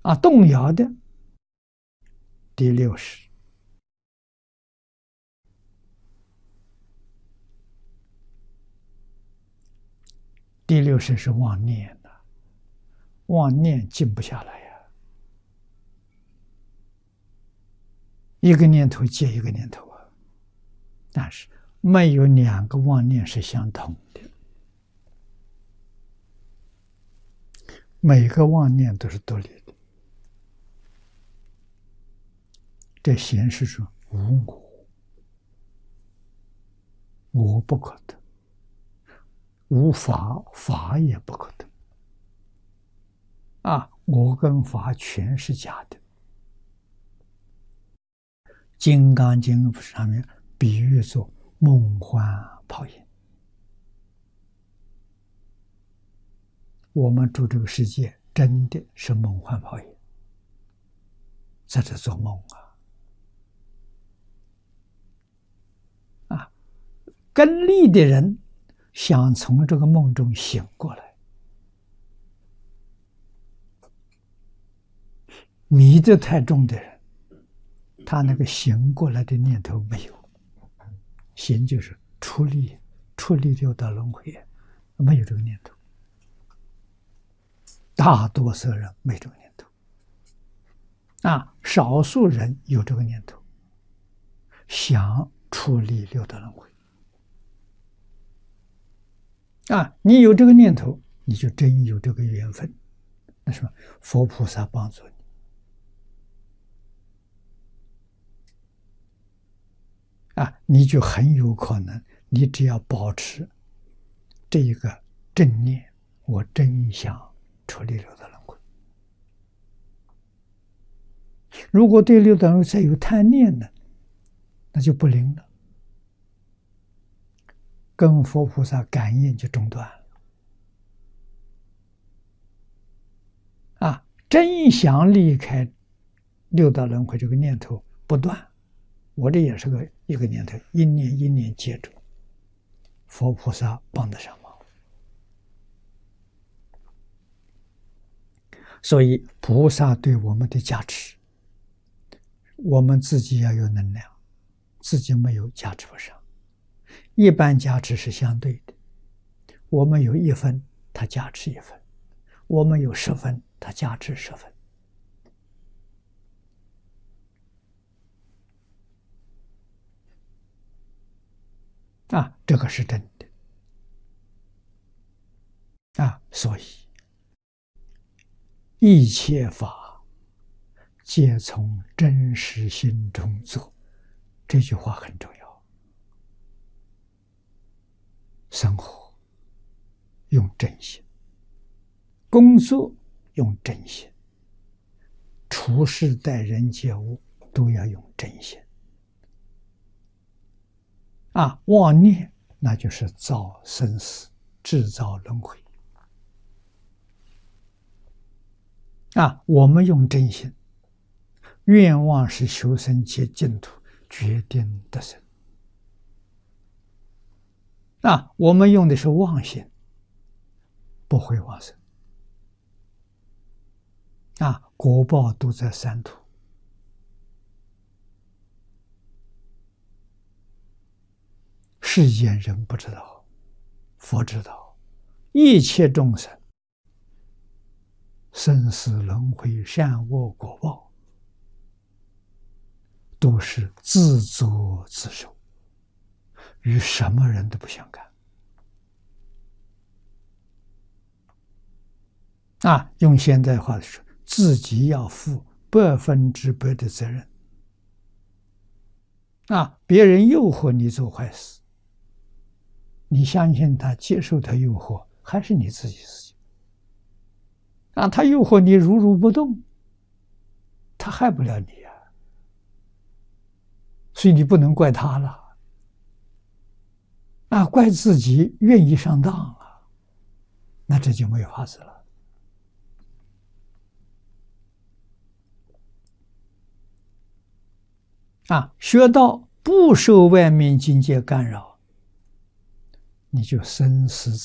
动摇的第60。第60是妄念的，妄念静不下来呀，一个念头接一个念头啊，但是没有2个妄念是相同的，每个妄念都是独立的，这显示出无我不可得，无法，法也不可得。我跟法全是假的。《金刚经》上面比喻作梦幻泡影。我们住这个世界真的是梦幻泡影，在这做梦根利的人想从这个梦中醒过来，迷得太重的人，他那个醒过来的念头没有。醒就是出离六道轮回，没有这个念头。大多数人没这个念头，少数人有这个念头，想出离六道轮回。你有这个念头，你就真有这个缘分。那什么，佛菩萨帮助你。你就很有可能，你只要保持这一个正念，我真想出离六道轮回。如果对六道轮回再有贪念呢，那就不灵了，跟佛菩萨感应就中断了。真想离开六道轮回这个念头不断，我这也是一个念头，一念一念接住，佛菩萨帮得上忙。所以菩萨对我们的加持，我们自己要有能量，自己没有加持不上。一般加持是相对的，我们有1分，他加持1分；我们有10分，他加持10分。这个是真的。所以一切法皆从真实心中做，这句话很重要。生活用真心，工作用真心，处事待人接物都要用真心。妄念那就是造生死，制造轮回。我们用真心，愿望是修身结净土，决定得生。我们用的是妄心，不会往生。果报都在三途。世间人不知道，佛知道，一切众生生死轮回，善恶果报都是自作自受，与什么人都不相干。用现在话说，自己要负100%的责任。别人诱惑你做坏事，你相信他，接受他诱惑，还是你自己事情。他诱惑你如如不动，他害不了你呀，所以你不能怪他了。怪自己愿意上当了，那这就没有法子了。学到不受外面境界干扰，你就生死